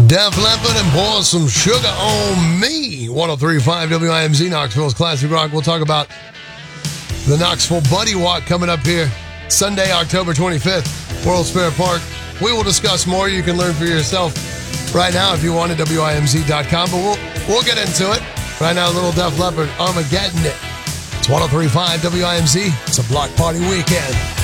Def Leppard and Pour Some Sugar on Me. 103.5 WIMZ, Knoxville's Classic Rock. We'll talk about the Knoxville Buddy Walk coming up here Sunday, October 25th, World's Fair Park. We will discuss more. You can learn for yourself right now if you want at WIMZ.com, but we'll get into it. Right now, a little Def Leppard, Armageddon. It's 103.5 WIMZ. It's a block party weekend.